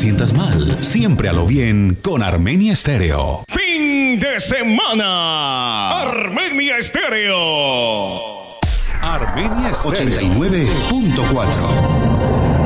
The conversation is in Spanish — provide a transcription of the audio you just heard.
sientas mal. Siempre a lo bien con Armenia Estéreo. Fin de semana. Armenia Estéreo. Armenia Estéreo. 89.4